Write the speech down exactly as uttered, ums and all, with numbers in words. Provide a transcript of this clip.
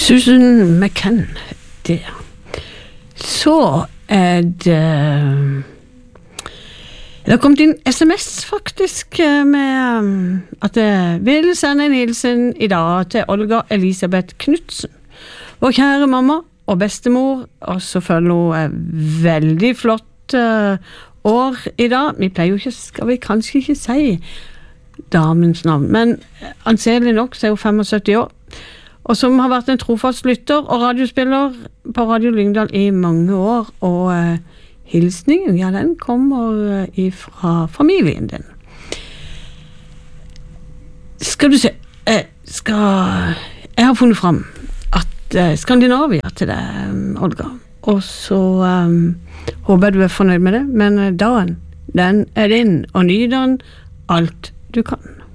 Susan McCann der. Så er det Det har kommet inn sms faktisk med at jeg vil sende en hilsen i dag til Olga Elisabeth Knudsen, vår kjære mamma og bestemor, og så føler hun et veldig flott uh, år i dag. Vi pleier jo ikke, skal vi kanskje ikke si damens navn, men anselig nok så er hun femogsytti år, og som har vært en trofast lytter og radiospiller på Radio Lyngdal i mange år, og uh, hilsningen, ja, den kommer fra familien din. Skal du se, jeg, skal, jeg har funnet frem at uh, Skandinavia til deg, Olga, og så um, håper du er fornøyd med det, men uh, dagen, den er din, og ny den alt du kan.